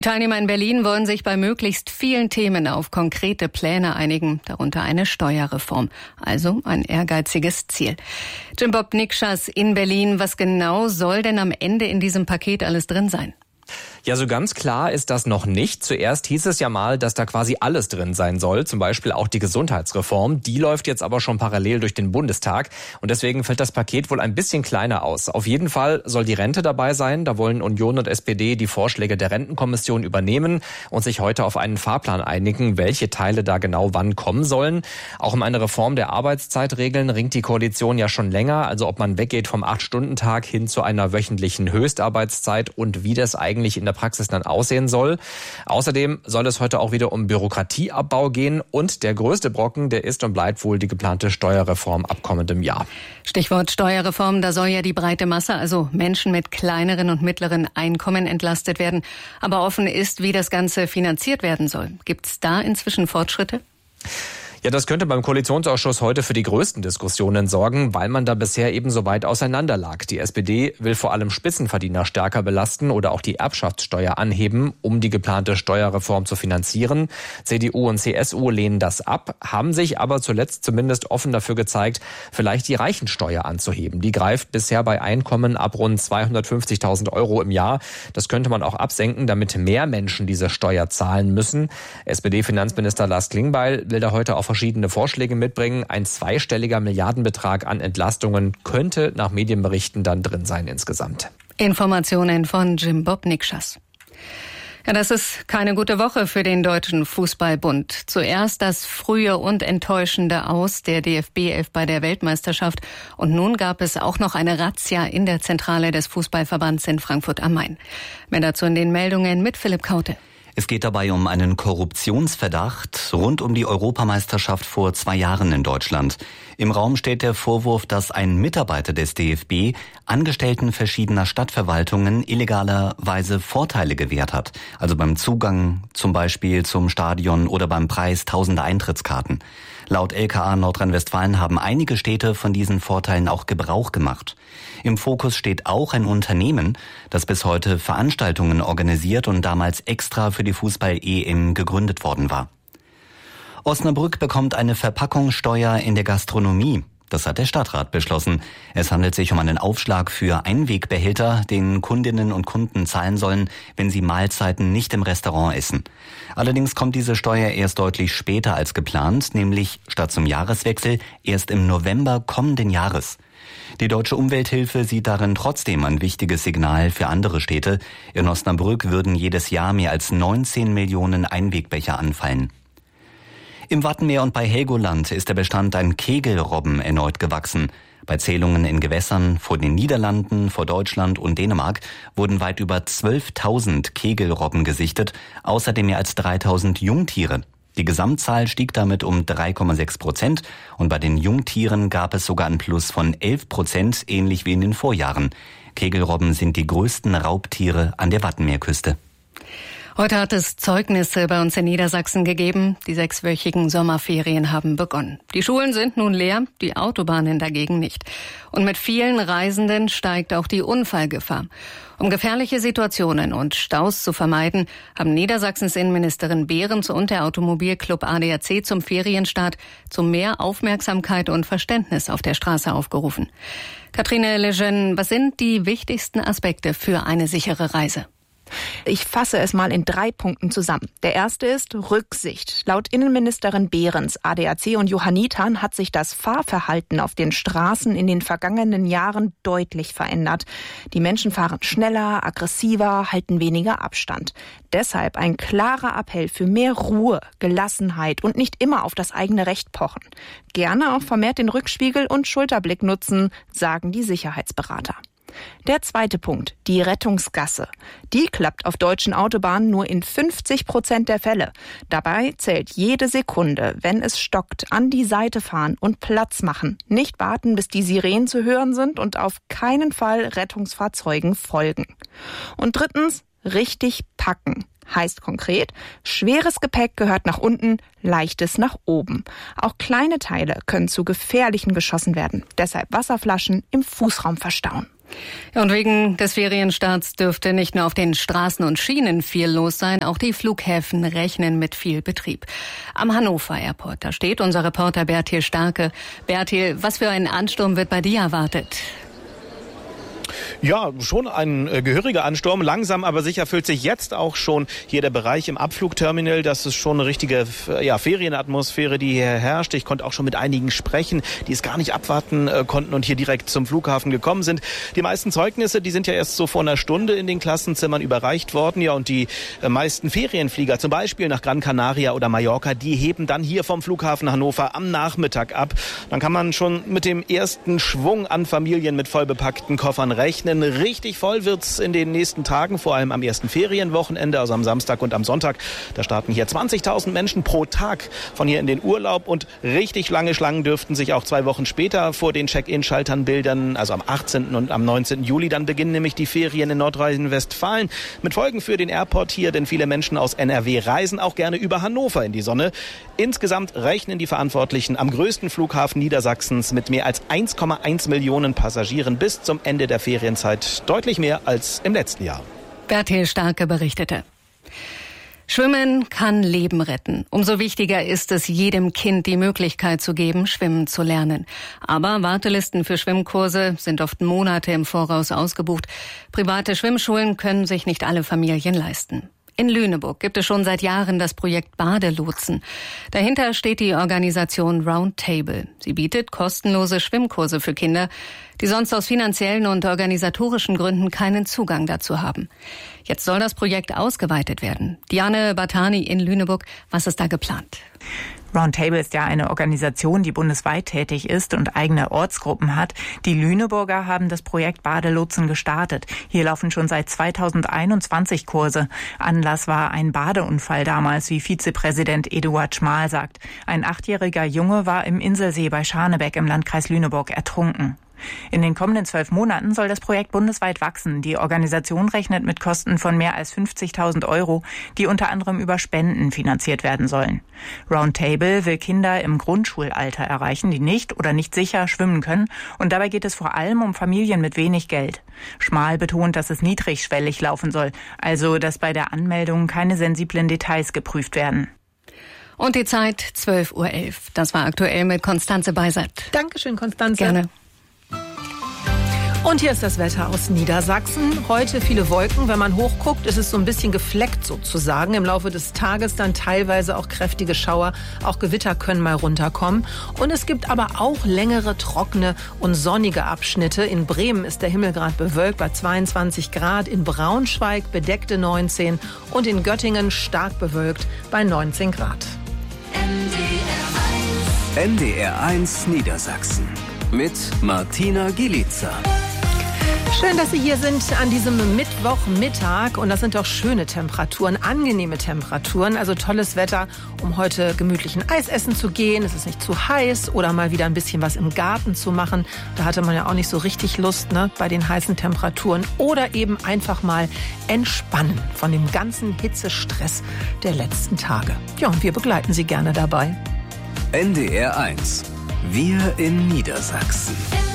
Teilnehmer in Berlin wollen sich bei möglichst vielen Themen auf konkrete Pläne einigen, darunter eine Steuerreform. Also ein ehrgeiziges Ziel. Jim-Bob Nikschas in Berlin. Was genau soll denn am Ende in diesem Paket alles drin sein? Ja, so ganz klar ist das noch nicht. Zuerst hieß es ja mal, dass da quasi alles drin sein soll, zum Beispiel auch die Gesundheitsreform. Die läuft jetzt aber schon parallel durch den Bundestag und deswegen fällt das Paket wohl ein bisschen kleiner aus. Auf jeden Fall soll die Rente dabei sein. Da wollen Union und SPD die Vorschläge der Rentenkommission übernehmen und sich heute auf einen Fahrplan einigen, welche Teile da genau wann kommen sollen. Auch um eine Reform der Arbeitszeitregeln ringt die Koalition ja schon länger. Also ob man weggeht vom 8-Stunden-Tag hin zu einer wöchentlichen Höchstarbeitszeit und wie das eigentlich in der Praxis dann aussehen soll. Außerdem soll es heute auch wieder um Bürokratieabbau gehen und der größte Brocken, der ist und bleibt wohl die geplante Steuerreform ab kommendem Jahr. Stichwort Steuerreform, da soll ja die breite Masse, also Menschen mit kleineren und mittleren Einkommen entlastet werden. Aber offen ist, wie das Ganze finanziert werden soll. Gibt es da inzwischen Fortschritte? Ja, das könnte beim Koalitionsausschuss heute für die größten Diskussionen sorgen, weil man da bisher eben so weit auseinander lag. Die SPD will vor allem Spitzenverdiener stärker belasten oder auch die Erbschaftssteuer anheben, um die geplante Steuerreform zu finanzieren. CDU und CSU lehnen das ab, haben sich aber zuletzt zumindest offen dafür gezeigt, vielleicht die Reichensteuer anzuheben. Die greift bisher bei Einkommen ab rund 250.000 Euro im Jahr. Das könnte man auch absenken, damit mehr Menschen diese Steuer zahlen müssen. SPD-Finanzminister Lars Klingbeil will da heute auf verschiedene Vorschläge mitbringen. Ein zweistelliger Milliardenbetrag an Entlastungen könnte nach Medienberichten dann drin sein insgesamt. Informationen von Jim-Bob Nikschas. Ja, das ist keine gute Woche für den Deutschen Fußballbund. Zuerst das frühe und enttäuschende Aus der DFB 11 bei der Weltmeisterschaft. Und nun gab es auch noch eine Razzia in der Zentrale des Fußballverbands in Frankfurt am Main. Mehr dazu in den Meldungen mit Philipp Kaute. Es geht dabei um einen Korruptionsverdacht rund um die Europameisterschaft vor 2 Jahren in Deutschland. Im Raum steht der Vorwurf, dass ein Mitarbeiter des DFB Angestellten verschiedener Stadtverwaltungen illegalerweise Vorteile gewährt hat. Also beim Zugang zum Beispiel zum Stadion oder beim Preis tausender Eintrittskarten. Laut LKA Nordrhein-Westfalen haben einige Städte von diesen Vorteilen auch Gebrauch gemacht. Im Fokus steht auch ein Unternehmen, das bis heute Veranstaltungen organisiert und damals extra für die Fußball-EM gegründet worden war. Osnabrück bekommt eine Verpackungssteuer in der Gastronomie. Das hat der Stadtrat beschlossen. Es handelt sich um einen Aufschlag für Einwegbehälter, den Kundinnen und Kunden zahlen sollen, wenn sie Mahlzeiten nicht im Restaurant essen. Allerdings kommt diese Steuer erst deutlich später als geplant, nämlich statt zum Jahreswechsel erst im November kommenden Jahres. Die Deutsche Umwelthilfe sieht darin trotzdem ein wichtiges Signal für andere Städte. In Osnabrück würden jedes Jahr mehr als 19 Millionen Einwegbecher anfallen. Im Wattenmeer und bei Helgoland ist der Bestand an Kegelrobben erneut gewachsen. Bei Zählungen in Gewässern vor den Niederlanden, vor Deutschland und Dänemark wurden weit über 12.000 Kegelrobben gesichtet, außerdem mehr als 3.000 Jungtiere. Die Gesamtzahl stieg damit um 3,6% und bei den Jungtieren gab es sogar einen Plus von 11%, ähnlich wie in den Vorjahren. Kegelrobben sind die größten Raubtiere an der Wattenmeerküste. Heute hat es Zeugnisse bei uns in Niedersachsen gegeben. Die 6-wöchigen Sommerferien haben begonnen. Die Schulen sind nun leer, die Autobahnen dagegen nicht. Und mit vielen Reisenden steigt auch die Unfallgefahr. Um gefährliche Situationen und Staus zu vermeiden, haben Niedersachsens Innenministerin Behrens und der Automobilclub ADAC zum Ferienstart zu mehr Aufmerksamkeit und Verständnis auf der Straße aufgerufen. Katrine Lejeune, was sind die wichtigsten Aspekte für eine sichere Reise? Ich fasse es mal in 3 Punkten zusammen. Der erste ist Rücksicht. Laut Innenministerin Behrens, ADAC und Johannitern hat sich das Fahrverhalten auf den Straßen in den vergangenen Jahren deutlich verändert. Die Menschen fahren schneller, aggressiver, halten weniger Abstand. Deshalb ein klarer Appell für mehr Ruhe, Gelassenheit und nicht immer auf das eigene Recht pochen. Gerne auch vermehrt den Rückspiegel und Schulterblick nutzen, sagen die Sicherheitsberater. Der zweite Punkt, die Rettungsgasse. Die klappt auf deutschen Autobahnen nur in 50% der Fälle. Dabei zählt jede Sekunde. Wenn es stockt, an die Seite fahren und Platz machen. Nicht warten, bis die Sirenen zu hören sind und auf keinen Fall Rettungsfahrzeugen folgen. Und drittens, richtig packen. Heißt konkret, schweres Gepäck gehört nach unten, leichtes nach oben. Auch kleine Teile können zu gefährlichen geschossen werden. Deshalb Wasserflaschen im Fußraum verstauen. Ja, und wegen des Ferienstarts dürfte nicht nur auf den Straßen und Schienen viel los sein, auch die Flughäfen rechnen mit viel Betrieb. Am Hannover Airport, da steht unser Reporter Bertil Starke. Bertil, was für ein Ansturm wird bei dir erwartet? Ja, schon ein gehöriger Ansturm. Langsam, aber sicher füllt sich jetzt auch schon hier der Bereich im Abflugterminal. Das ist schon eine richtige Ferienatmosphäre, die hier herrscht. Ich konnte auch schon mit einigen sprechen, die es gar nicht abwarten konnten und hier direkt zum Flughafen gekommen sind. Die meisten Zeugnisse, die sind ja erst so vor einer Stunde in den Klassenzimmern überreicht worden. Ja, und die meisten Ferienflieger, zum Beispiel nach Gran Canaria oder Mallorca, die heben dann hier vom Flughafen Hannover am Nachmittag ab. Dann kann man schon mit dem ersten Schwung an Familien mit vollbepackten Koffern rechnen. Richtig voll wird's in den nächsten Tagen, vor allem am ersten Ferienwochenende, also am Samstag und am Sonntag. Da starten hier 20.000 Menschen pro Tag von hier in den Urlaub und richtig lange Schlangen dürften sich auch 2 Wochen später vor den Check-in-Schaltern bilden. Also am 18. und am 19. Juli, dann beginnen nämlich die Ferien in Nordrhein-Westfalen. Mit Folgen für den Airport hier, denn viele Menschen aus NRW reisen auch gerne über Hannover in die Sonne. Insgesamt rechnen die Verantwortlichen am größten Flughafen Niedersachsens mit mehr als 1,1 Millionen Passagieren bis zum Ende der Ferienzeit. Deutlich mehr als im letzten Jahr. Bertil Starke berichtete. Schwimmen kann Leben retten. Umso wichtiger ist es, jedem Kind die Möglichkeit zu geben, schwimmen zu lernen. Aber Wartelisten für Schwimmkurse sind oft Monate im Voraus ausgebucht. Private Schwimmschulen können sich nicht alle Familien leisten. In Lüneburg gibt es schon seit Jahren das Projekt Badelotsen. Dahinter steht die Organisation Roundtable. Sie bietet kostenlose Schwimmkurse für Kinder, die sonst aus finanziellen und organisatorischen Gründen keinen Zugang dazu haben. Jetzt soll das Projekt ausgeweitet werden. Diane Batani in Lüneburg, was ist da geplant? Roundtable ist ja eine Organisation, die bundesweit tätig ist und eigene Ortsgruppen hat. Die Lüneburger haben das Projekt Badelotsen gestartet. Hier laufen schon seit 2021 Kurse. Anlass war ein Badeunfall damals, wie Vizepräsident Eduard Schmal sagt. Ein 8-jähriger Junge war im Inselsee bei Scharnebeck im Landkreis Lüneburg ertrunken. In den kommenden 12 Monaten soll das Projekt bundesweit wachsen. Die Organisation rechnet mit Kosten von mehr als 50.000 €, die unter anderem über Spenden finanziert werden sollen. Roundtable will Kinder im Grundschulalter erreichen, die nicht oder nicht sicher schwimmen können. Und dabei geht es vor allem um Familien mit wenig Geld. Schmal betont, dass es niedrigschwellig laufen soll, also dass bei der Anmeldung keine sensiblen Details geprüft werden. Und die Zeit 12:11 Uhr. Das war aktuell mit Konstanze Beisert. Dankeschön, Konstanze. Gerne. Und hier ist das Wetter aus Niedersachsen. Heute viele Wolken. Wenn man hochguckt, ist es so ein bisschen gefleckt sozusagen. Im Laufe des Tages dann teilweise auch kräftige Schauer. Auch Gewitter können mal runterkommen. Und es gibt aber auch längere, trockene und sonnige Abschnitte. In Bremen ist der Himmel gerade bewölkt bei 22 Grad. In Braunschweig bedeckte 19 und in Göttingen stark bewölkt bei 19 Grad. NDR1 Niedersachsen mit Martina Gielitzer. Schön, dass Sie hier sind an diesem Mittwochmittag. Und das sind doch schöne Temperaturen, angenehme Temperaturen. Also tolles Wetter, um heute gemütlichen Eis essen zu gehen. Es ist nicht zu heiß oder mal wieder ein bisschen was im Garten zu machen. Da hatte man ja auch nicht so richtig Lust, ne, bei den heißen Temperaturen. Oder eben einfach mal entspannen von dem ganzen Hitzestress der letzten Tage. Ja, und wir begleiten Sie gerne dabei. NDR1. Wir in Niedersachsen.